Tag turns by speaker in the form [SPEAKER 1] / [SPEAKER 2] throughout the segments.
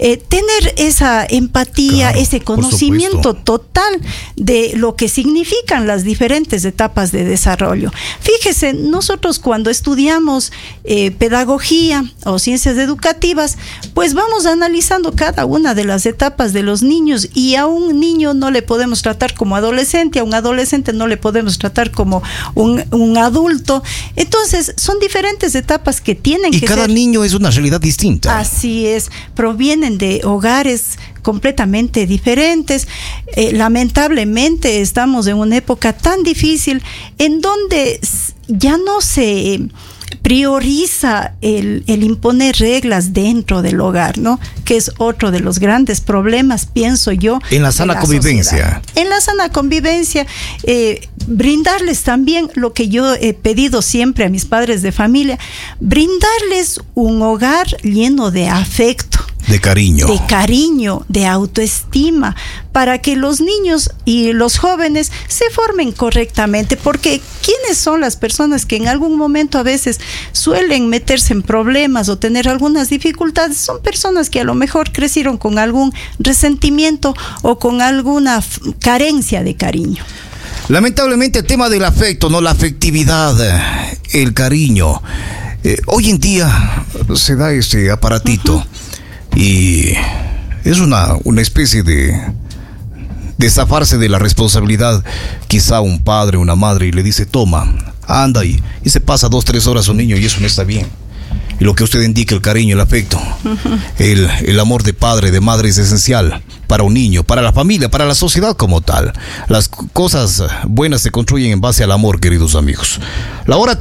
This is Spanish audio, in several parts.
[SPEAKER 1] tener esa empatía, claro, ese conocimiento total de lo que significan las diferentes etapas de desarrollo. Fíjese, nosotros cuando estudiamos pedagogía o ciencias educativas, pues vamos analizando cada una de las etapas de los niños, y a un niño no le podemos tratar como adolescente, a un adolescente no le podemos tratar como un adulto. Entonces son diferentes etapas que tienen que ser.
[SPEAKER 2] Y cada niño es una realidad distinta.
[SPEAKER 1] Así es, provienen de hogares completamente diferentes. Lamentablemente estamos en una época tan difícil en donde ya no se prioriza el imponer reglas dentro del hogar, ¿no? Que es otro de los grandes problemas, pienso yo.
[SPEAKER 2] En la sana convivencia.
[SPEAKER 1] Sociedad. En la sana convivencia, brindarles también lo que yo he pedido siempre a mis padres de familia, brindarles un hogar lleno de afecto.
[SPEAKER 2] De cariño.
[SPEAKER 1] De cariño, de autoestima, para que los niños y los jóvenes se formen correctamente, porque ¿quiénes son las personas que en algún momento a veces suelen meterse en problemas o tener algunas dificultades? Son personas que a lo mejor crecieron con algún resentimiento o con alguna carencia de cariño.
[SPEAKER 2] Lamentablemente el tema del afecto, ¿no? La afectividad, el cariño. Hoy en día se da ese aparatito. Y es una especie de zafarse de la responsabilidad. Quizá un padre, una madre, y le dice, toma, anda, y se pasa 2-3 horas un niño, y eso no está bien. Y lo que usted indica, el cariño, el afecto, el amor de padre, de madre es esencial para un niño, para la familia, para la sociedad como tal. Las cosas buenas se construyen en base al amor, queridos amigos. La hora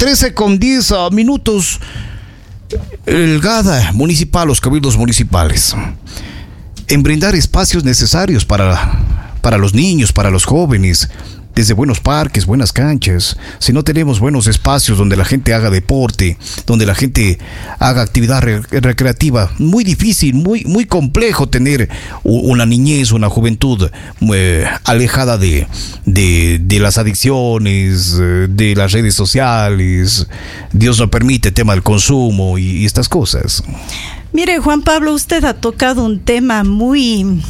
[SPEAKER 2] 13:10. El GAD municipal, los cabildos municipales, en brindar espacios necesarios para los niños, para los jóvenes, desde buenos parques, buenas canchas. Si no tenemos buenos espacios donde la gente haga deporte, donde la gente haga actividad recreativa, muy difícil, muy complejo tener una niñez, una juventud alejada de las adicciones, de las redes sociales. Dios no permite, tema del consumo y estas cosas.
[SPEAKER 1] Mire, Juan Pablo, usted ha tocado un tema muy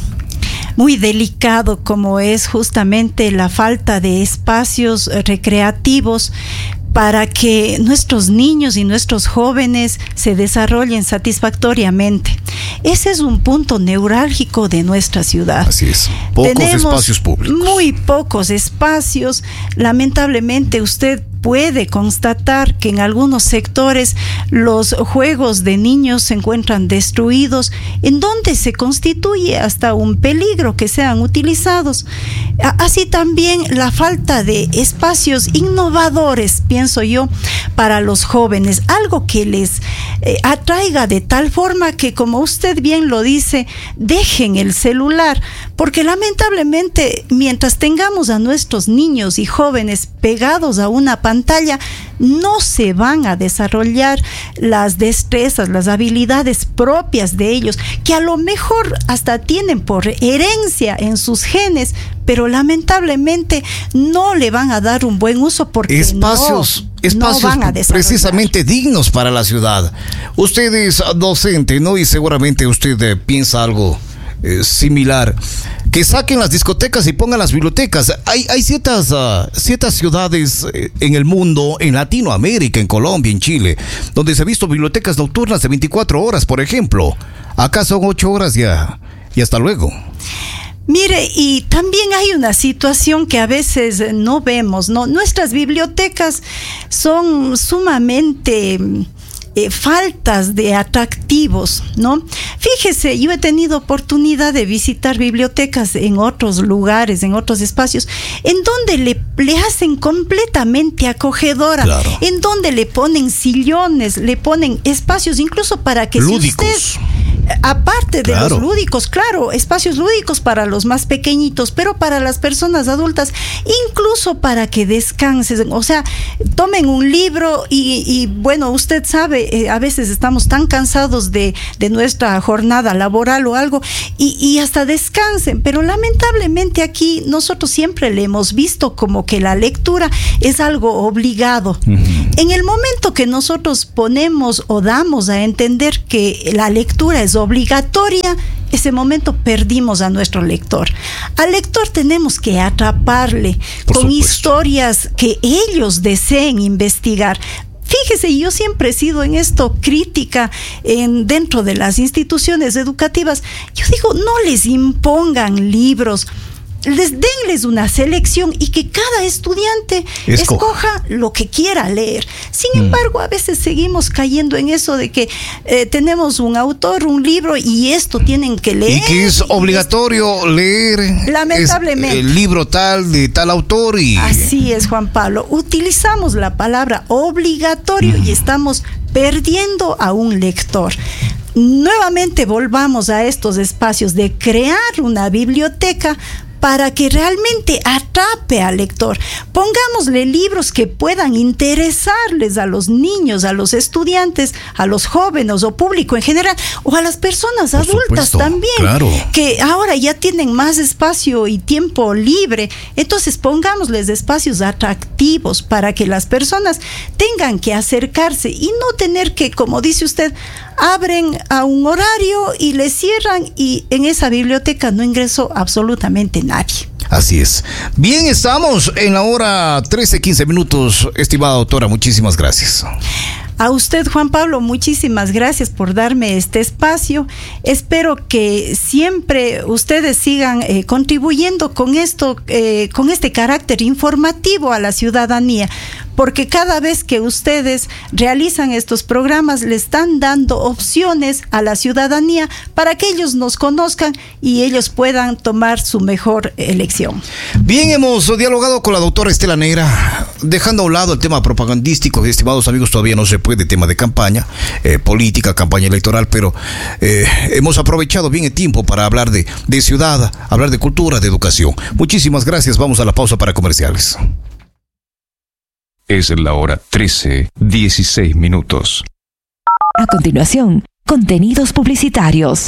[SPEAKER 1] delicado, como es justamente la falta de espacios recreativos para que nuestros niños y nuestros jóvenes se desarrollen satisfactoriamente. Ese es un punto neurálgico de nuestra ciudad.
[SPEAKER 2] Así es. Tenemos espacios públicos.
[SPEAKER 1] Muy pocos espacios. Lamentablemente usted puede constatar que en algunos sectores los juegos de niños se encuentran destruidos, en donde se constituye hasta un peligro que sean utilizados. Así también la falta de espacios innovadores, pienso yo, para los jóvenes, algo que les atraiga de tal forma que, como usted bien lo dice, dejen el celular, porque lamentablemente mientras tengamos a nuestros niños y jóvenes pegados a una pantalla, no se van a desarrollar las destrezas, las habilidades propias de ellos, que a lo mejor hasta tienen por herencia en sus genes, pero lamentablemente no le van a dar un buen uso porque
[SPEAKER 2] espacios
[SPEAKER 1] no van a desarrollar.
[SPEAKER 2] Precisamente dignos para la ciudad. Usted es docente, ¿no? Y seguramente usted piensa algo similar. Que saquen las discotecas y pongan las bibliotecas. Hay ciertas ciudades en el mundo, en Latinoamérica, en Colombia, en Chile, donde se ha visto bibliotecas nocturnas de 24 horas, por ejemplo. Acá son 8 horas ya, y hasta luego.
[SPEAKER 1] Mire, y también hay una situación que a veces no vemos, ¿no? Nuestras bibliotecas son sumamente faltas de atractivos, ¿no? Fíjese, yo he tenido oportunidad de visitar bibliotecas en otros lugares, en otros espacios, en donde le hacen completamente acogedora, claro, en donde le ponen sillones, le ponen espacios incluso para que
[SPEAKER 2] lúdicos.
[SPEAKER 1] Si usted, aparte de los lúdicos, claro, espacios lúdicos para los más pequeñitos, pero para las personas adultas, incluso para que descansen, o sea, tomen un libro y bueno, usted sabe, a veces estamos tan cansados de nuestra jornada laboral o algo, y hasta descansen, pero lamentablemente aquí nosotros siempre le hemos visto como que la lectura es algo obligado. En el momento que nosotros ponemos o damos a entender que la lectura es obligatoria, ese momento perdimos a nuestro lector. Al lector tenemos que atraparle con historias que ellos deseen investigar. Fíjese, yo siempre he sido en esto crítica dentro de las instituciones educativas. Yo digo, no les impongan libros, denles una selección y que cada estudiante escoja lo que quiera leer. Sin embargo, a veces seguimos cayendo en eso de que tenemos un autor, un libro, y esto tienen que leer.
[SPEAKER 2] Y que es obligatorio leer.
[SPEAKER 1] Lamentablemente.
[SPEAKER 2] El libro tal, de tal autor.
[SPEAKER 1] Así es, Juan Pablo. Utilizamos la palabra obligatorio y estamos perdiendo a un lector. Nuevamente volvamos a estos espacios de crear una biblioteca para que realmente atrape al lector. Pongámosle libros que puedan interesarles a los niños, a los estudiantes, a los jóvenes o público en general, o a las personas adultas también,
[SPEAKER 2] claro,
[SPEAKER 1] que ahora ya tienen más espacio y tiempo libre. Entonces pongámosles espacios atractivos para que las personas tengan que acercarse y no tener que, como dice usted, abren a un horario y le cierran, y en esa biblioteca no ingresó absolutamente nadie.
[SPEAKER 2] Así es. Bien, estamos en la hora 13:15 minutos. Estimada doctora, muchísimas gracias.
[SPEAKER 1] A usted, Juan Pablo, muchísimas gracias por darme este espacio. Espero que siempre ustedes sigan contribuyendo con esto, con este carácter informativo a la ciudadanía, porque cada vez que ustedes realizan estos programas le están dando opciones a la ciudadanía para que ellos nos conozcan y ellos puedan tomar su mejor elección.
[SPEAKER 2] Bien, hemos dialogado con la doctora Estela Negra, dejando a un lado el tema propagandístico. Estimados amigos, todavía no se puede, tema de campaña, política, campaña electoral, pero hemos aprovechado bien el tiempo para hablar de ciudad, hablar de cultura, de educación. Muchísimas gracias. Vamos a la pausa para comerciales.
[SPEAKER 3] Es la hora 13:16 minutos.
[SPEAKER 4] A continuación, contenidos publicitarios.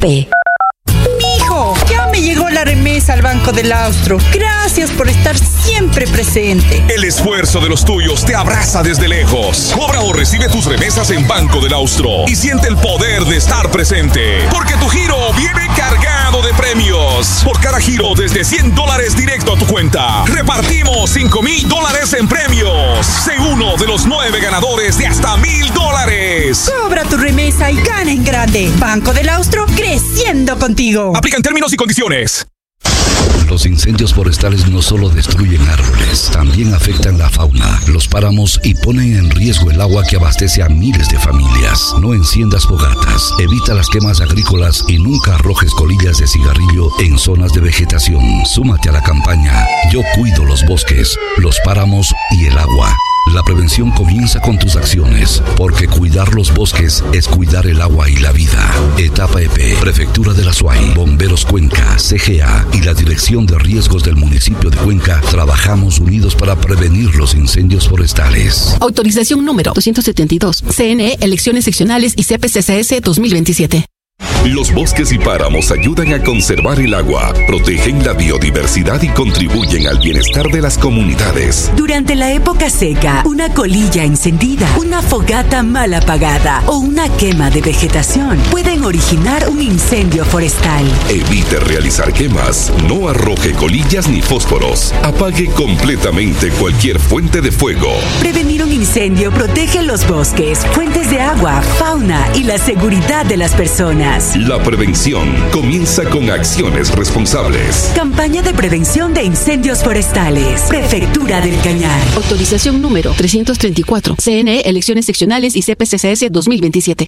[SPEAKER 5] Mijo, ya me llegó la remesa al Banco del Austro. Gracias por estar siempre presente.
[SPEAKER 6] El esfuerzo de los tuyos te abraza desde lejos. Cobra o recibe tus remesas en Banco del Austro y siente el poder de estar presente, porque tu giro viene cargado de premios. Por cada giro desde $100 directo a tu cuenta, repartimos $5,000 en premios. Sé uno de los 9 ganadores de hasta $1,000.
[SPEAKER 5] Cobra tu remesa y gana en grande. Banco del Austro, creciendo contigo.
[SPEAKER 6] Aplican términos y condiciones.
[SPEAKER 7] Los incendios forestales no solo destruyen árboles, también afectan la fauna, los páramos y ponen en riesgo el agua que abastece a miles de familias. No enciendas fogatas, evita las quemas agrícolas y nunca arrojes colillas de cigarrillo en zonas de vegetación. Súmate a la campaña Yo cuido los bosques, los páramos y el agua. La prevención comienza con tus acciones, porque cuidar los bosques es cuidar el agua y la vida. Etapa EP, Prefectura de la Azuay, Bomberos Cuenca, CGA y la Dirección de Riesgos del municipio de Cuenca trabajamos unidos para prevenir los incendios forestales.
[SPEAKER 8] Autorización número 272. CNE, Elecciones Seccionales y CPCCS 2027.
[SPEAKER 6] Los bosques y páramos ayudan a conservar el agua, protegen la biodiversidad y contribuyen al bienestar de las comunidades.
[SPEAKER 9] Durante la época seca, una colilla encendida, una fogata mal apagada o una quema de vegetación pueden originar un incendio forestal.
[SPEAKER 6] Evite realizar quemas, no arroje colillas ni fósforos, apague completamente cualquier fuente de fuego.
[SPEAKER 9] Prevenir un incendio protege los bosques, fuentes de agua, fauna y la seguridad de las personas.
[SPEAKER 6] La prevención comienza con acciones responsables.
[SPEAKER 9] Campaña de prevención de incendios forestales. Prefectura del Cañar.
[SPEAKER 8] Autorización número 334. CNE, Elecciones Seccionales y CPCCS 2027.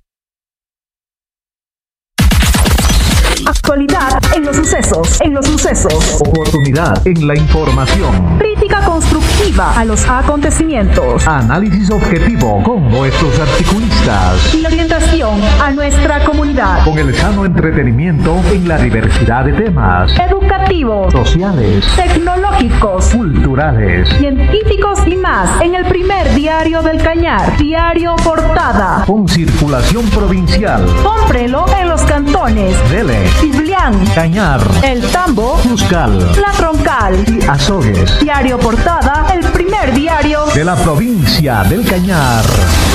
[SPEAKER 10] Actualidad en los sucesos.
[SPEAKER 11] Oportunidad en la información.
[SPEAKER 10] Crítica constructiva a los acontecimientos.
[SPEAKER 11] Análisis objetivo con nuestros articulistas.
[SPEAKER 10] Y orientación a nuestra comunidad.
[SPEAKER 11] Con el sano entretenimiento en la diversidad de temas.
[SPEAKER 10] Educativos,
[SPEAKER 11] sociales,
[SPEAKER 10] tecnológicos,
[SPEAKER 11] culturales,
[SPEAKER 10] científicos y más en el primer diario del Cañar. Diario Portada.
[SPEAKER 11] Con circulación provincial.
[SPEAKER 10] Cómprelo en los cantones
[SPEAKER 11] Dele,
[SPEAKER 10] Ciblián,
[SPEAKER 11] Cañar,
[SPEAKER 10] El Tambo,
[SPEAKER 11] Cuscal,
[SPEAKER 10] La Troncal
[SPEAKER 11] y Azogues.
[SPEAKER 10] Diario Portada, el primer diario
[SPEAKER 11] de la provincia del Cañar.